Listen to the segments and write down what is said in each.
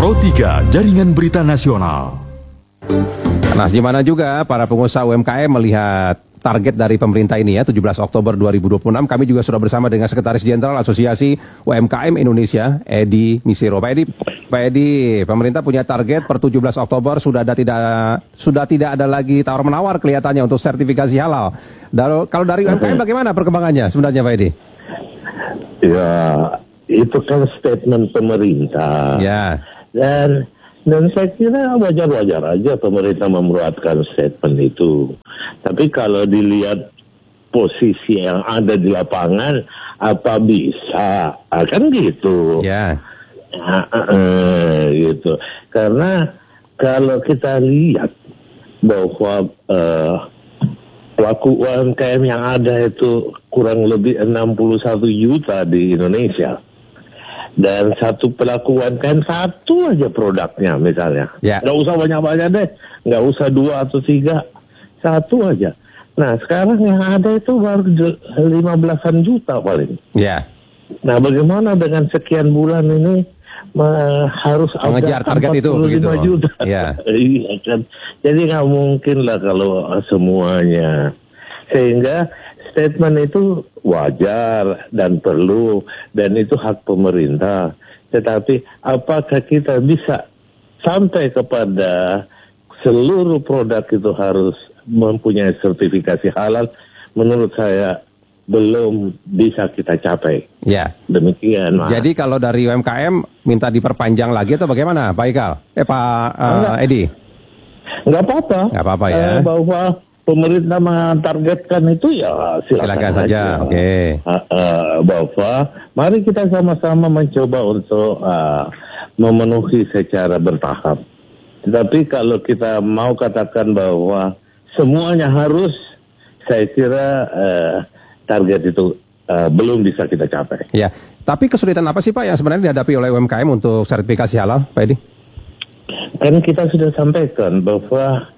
Pro 3 Jaringan Berita Nasional. Nah, gimana juga para pengusaha UMKM melihat target dari pemerintah ini ya, 17 Oktober 2026. Kami juga sudah bersama dengan Sekretaris Jenderal Asosiasi UMKM Indonesia, Edi Misiro. Pak Edi, pemerintah punya target per 17 Oktober sudah tidak ada lagi tawar-menawar kelihatannya untuk sertifikasi halal. Kalau dari UMKM bagaimana perkembangannya sebenarnya, Pak Edi? Ya, itu kan statement pemerintah. Ya. Dan saya kira wajar-wajar aja pemerintah mengeluarkan statement itu. Tapi kalau dilihat posisi yang ada di lapangan, apa bisa? Kan gitu. Ya. Gitu. Karena kalau kita lihat bahwa pelaku UMKM yang ada itu kurang lebih 61 juta di Indonesia. Dan satu pelaku UMKM satu aja produknya misalnya. Ya. Nggak usah banyak-banyak deh. Nggak usah 2 atau 3. Satu aja. Nah sekarang yang ada itu baru 15-an juta paling. Ya. Nah bagaimana dengan sekian bulan ini harus mengejar ada target itu 45 juta. Ya. Iya kan. Jadi nggak mungkin lah kalau semuanya. Sehingga statement itu wajar dan perlu dan itu hak pemerintah. Tetapi apakah kita bisa sampai kepada seluruh produk itu harus mempunyai sertifikasi halal? Menurut saya belum bisa kita capai. Ya. Demikian. Jadi kalau dari UMKM minta diperpanjang lagi atau bagaimana, Pak Ikal? Pak Edi? Nggak apa-apa. Nggak apa-apa ya. Bahwa pemerintah mentargetkan itu ya silakan saja. Oke. Bahwa mari kita sama-sama mencoba untuk memenuhi secara bertahap. Tetapi kalau kita mau katakan bahwa semuanya harus, saya kira target itu belum bisa kita capai. Ya. Tapi kesulitan apa sih Pak yang sebenarnya dihadapi oleh UMKM untuk sertifikasi halal, Pak Edi? Kan kita sudah sampaikan bahwa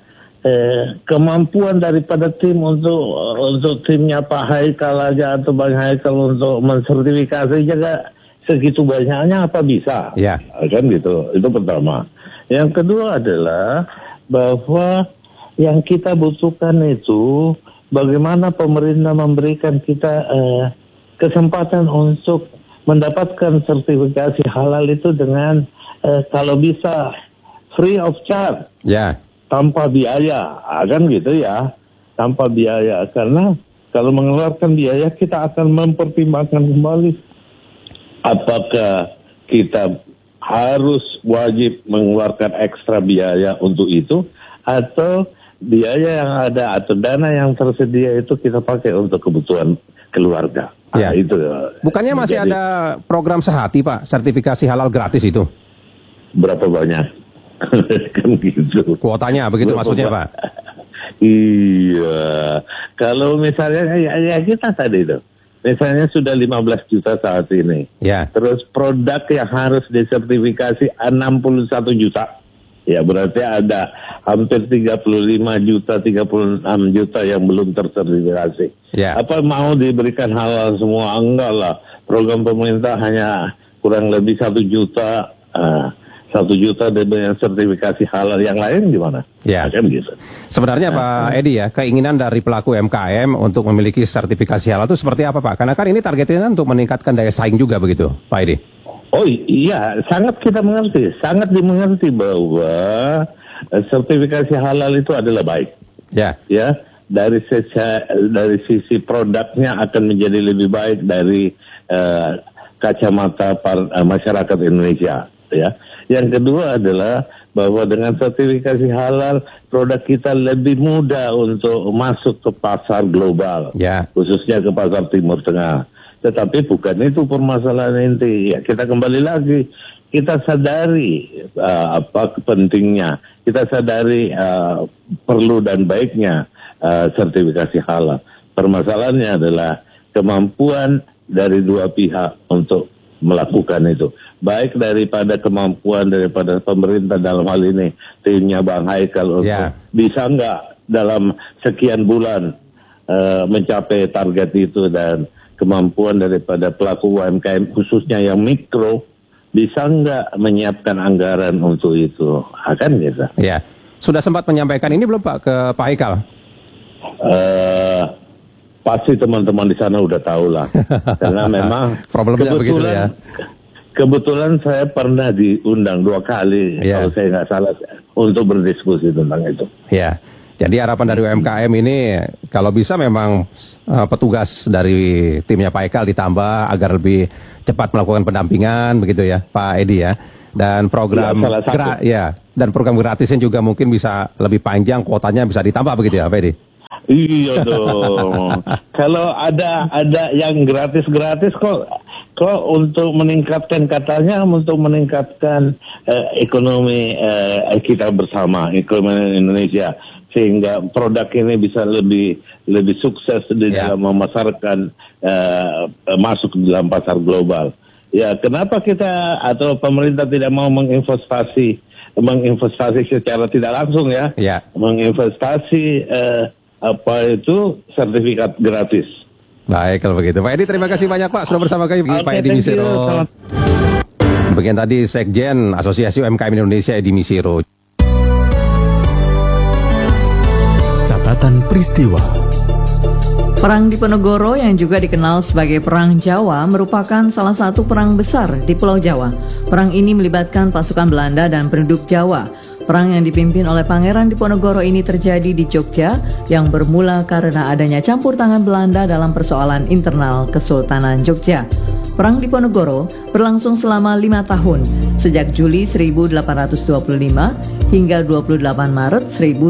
kemampuan daripada tim untuk timnya Pak Haikal aja atau Bang Haikal untuk mensertifikasi juga segitu banyaknya apa bisa? Ya. Kan gitu. Itu pertama. Yang kedua adalah bahwa yang kita butuhkan itu bagaimana pemerintah memberikan kita kesempatan untuk mendapatkan sertifikasi halal itu dengan kalau bisa free of charge. Ya. Tanpa biaya, kan gitu ya, tanpa biaya. Karena kalau mengeluarkan biaya kita akan mempertimbangkan kembali apakah kita harus wajib mengeluarkan ekstra biaya untuk itu atau biaya yang ada atau dana yang tersedia itu kita pakai untuk kebutuhan keluarga. Ya. Itu. Bukannya masih ada program Sehati Pak, sertifikasi halal gratis itu? Berapa banyak? Kan gitu. Kuotanya begitu maksudnya Pak? Iya. Kalau misalnya ya kita tadi itu. Misalnya sudah 15 juta saat ini. Ya. Terus produk yang harus disertifikasi 61 juta. Ya berarti ada hampir 35 juta, 36 juta yang belum tersertifikasi. Ya. Apa mau diberikan halal semua? Enggak lah. Program pemerintah hanya kurang lebih 1 juta. 1 juta dengan sertifikasi halal, yang lain gimana? Ya. Kan gitu. Sebenarnya Pak Edi ya, keinginan dari pelaku UMKM untuk memiliki sertifikasi halal itu seperti apa Pak? Karena kan ini targetnya kan untuk meningkatkan daya saing juga begitu, Pak Edi. Oh iya, sangat kita mengerti, sangat dimengerti bahwa sertifikasi halal itu adalah baik. Ya. Ya, dari sisi produknya akan menjadi lebih baik dari kacamata masyarakat Indonesia. Ya. Yang kedua adalah bahwa dengan sertifikasi halal produk kita lebih mudah untuk masuk ke pasar global, ya. Khususnya ke pasar Timur Tengah. Tetapi bukan itu permasalahan inti. Ya, kita kembali lagi, kita sadari apa pentingnya, kita sadari perlu dan baiknya sertifikasi halal. Permasalahannya adalah kemampuan dari dua pihak untuk melakukan itu. Baik daripada kemampuan daripada pemerintah dalam hal ini, timnya Bang Haikal untuk bisa nggak dalam sekian bulan mencapai target itu, dan kemampuan daripada pelaku UMKM khususnya yang mikro bisa nggak menyiapkan anggaran untuk itu? Akan gitu. Ya, sudah sempat menyampaikan ini belum Pak ke Pak Haikal? Pasti teman-teman di sana udah tahu lah, karena memang Problemnya begitu ya. Kebetulan saya pernah diundang 2 kali, kalau saya nggak salah, untuk berdiskusi tentang itu. Ya, jadi harapan dari UMKM ini kalau bisa memang petugas dari timnya Pak Haikal ditambah agar lebih cepat melakukan pendampingan begitu ya, Pak Edi ya. Dan program dan program gratisnya juga mungkin bisa lebih panjang, kuotanya bisa ditambah begitu ya, Pak Edi. Iya dong. Kalau ada yang gratis kok untuk meningkatkan, katanya untuk meningkatkan ekonomi kita bersama, ekonomi Indonesia, sehingga produk ini bisa lebih sukses di dalam memasarkan, masuk di dalam pasar global. Ya, kenapa kita atau pemerintah tidak mau menginvestasi secara tidak langsung ya. Menginvestasi sertifikat gratis. Baik kalau begitu. Pak Edi, terima kasih banyak Pak sudah bersama kami. Pak Edi Misiro. Bagian tadi Sekjen Asosiasi UMKM Indonesia, Edi Misiro. Catatan peristiwa. Perang Diponegoro yang juga dikenal sebagai Perang Jawa merupakan salah satu perang besar di Pulau Jawa. Perang ini melibatkan pasukan Belanda dan penduduk Jawa. Perang yang dipimpin oleh Pangeran Diponegoro ini terjadi di Jogja yang bermula karena adanya campur tangan Belanda dalam persoalan internal Kesultanan Jogja. Perang Diponegoro berlangsung selama 5 tahun, sejak Juli 1825 hingga 28 Maret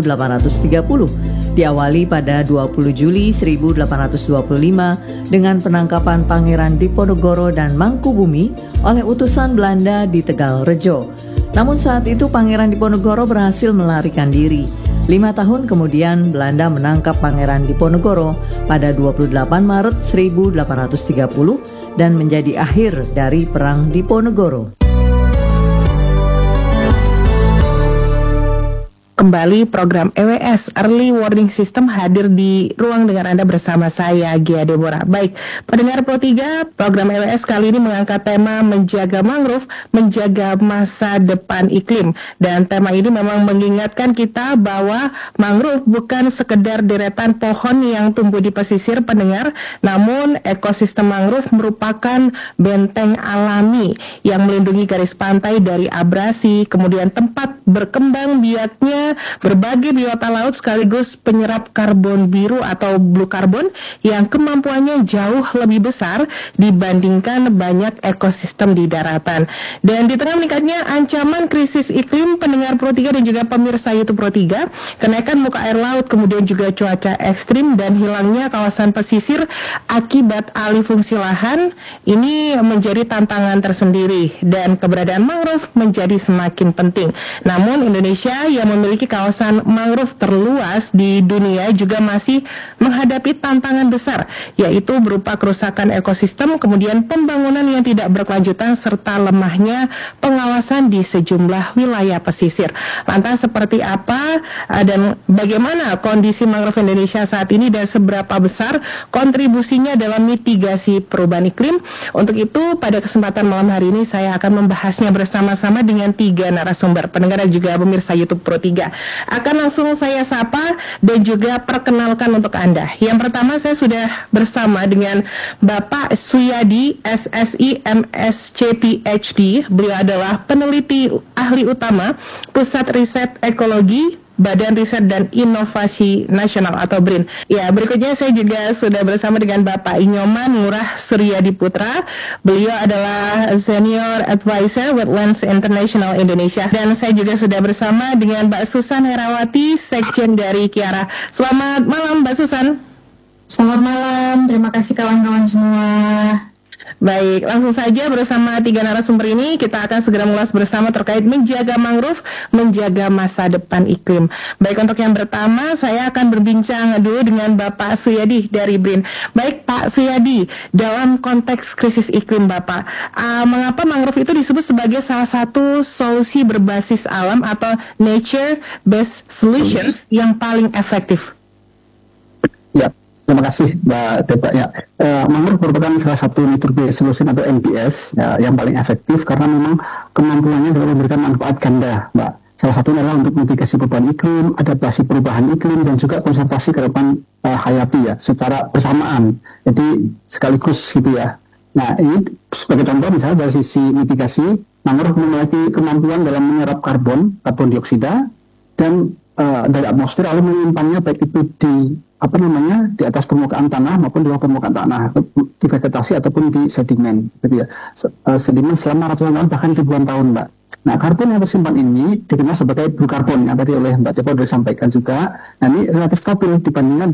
1830. Diawali pada 20 Juli 1825 dengan penangkapan Pangeran Diponegoro dan Mangkubumi oleh utusan Belanda di Tegalrejo. Namun saat itu Pangeran Diponegoro berhasil melarikan diri. 5 tahun kemudian Belanda menangkap Pangeran Diponegoro pada 28 Maret 1830 dan menjadi akhir dari Perang Diponegoro. Kembali program EWS Early Warning System hadir di ruang dengar Anda bersama saya Gia Deborah. Baik, pendengar Pro 3, program EWS kali ini mengangkat tema menjaga mangrove, menjaga masa depan iklim. Dan tema ini memang mengingatkan kita bahwa mangrove bukan sekedar deretan pohon yang tumbuh di pesisir pendengar, namun ekosistem mangrove merupakan benteng alami yang melindungi garis pantai dari abrasi, kemudian tempat berkembang biaknya berbagai biota laut sekaligus penyerap karbon biru atau blue carbon yang kemampuannya jauh lebih besar dibandingkan banyak ekosistem di daratan. Dan di tengah meningkatnya ancaman krisis iklim, pendengar Pro 3 dan juga pemirsa YouTube Pro 3, kenaikan muka air laut, kemudian juga cuaca ekstrim dan hilangnya kawasan pesisir akibat alih fungsi lahan ini menjadi tantangan tersendiri dan keberadaan mangrove menjadi semakin penting. Namun Indonesia yang memiliki kawasan mangrove terluas di dunia juga masih menghadapi tantangan besar, yaitu berupa kerusakan ekosistem, kemudian pembangunan yang tidak berkelanjutan, serta lemahnya pengawasan di sejumlah wilayah pesisir. Lantas seperti apa dan bagaimana kondisi mangrove Indonesia saat ini dan seberapa besar kontribusinya dalam mitigasi perubahan iklim? Untuk itu pada kesempatan malam hari ini saya akan membahasnya bersama-sama dengan 3 narasumber, pendengar dan juga pemirsa YouTube Pro 3. Akan langsung saya sapa dan juga perkenalkan untuk Anda. Yang pertama saya sudah bersama dengan Bapak Suyadi SSI MSc PhD. Beliau adalah peneliti ahli utama Pusat Riset Ekologi Badan Riset dan Inovasi Nasional atau BRIN. Ya, berikutnya saya juga sudah bersama dengan Bapak Inyoman Ngurah Suryadi Putra. Beliau adalah Senior Advisor Wetlands International Indonesia. Dan saya juga sudah bersama dengan Mbak Susan Herawati, Sekjen dari Kiara. Selamat malam Mbak Susan. Selamat malam, terima kasih kawan-kawan semua. Baik, langsung saja bersama 3 narasumber ini kita akan segera mengulas bersama terkait menjaga mangrove, menjaga masa depan iklim. Baik, untuk yang pertama saya akan berbincang dulu dengan Bapak Suyadi dari BRIN. Baik Pak Suyadi, dalam konteks krisis iklim Bapak, mengapa mangrove itu disebut sebagai salah satu solusi berbasis alam atau nature-based solutions yang paling efektif? Ya, Terima kasih Mbak Depa. Ya, mangrove merupakan salah satu nitrogen solution atau NBS ya, yang paling efektif karena memang kemampuannya dalam memberikan manfaat ganda, Mbak. Salah satunya adalah untuk mitigasi perubahan iklim, adaptasi perubahan iklim, dan juga konservasi kehidupan hayati ya, secara bersamaan. Jadi sekaligus gitu ya. Nah, ini sebagai contoh misalnya dari sisi mitigasi, mangrove memiliki kemampuan dalam menyerap karbon dioksida, dan dari atmosfer lalu menyimpannya baik itu di atas permukaan tanah maupun di bawah permukaan tanah, di vegetasi ataupun di sedimen, gitu ya. Sedimen selama ratusan tahun bahkan ribuan tahun, Mbak. Nah, karbon yang tersimpan ini dikenal sebagai blue carbon yang tadi oleh Mbak Depa sudah disampaikan juga. Nah, ini relatif stabil dibandingkan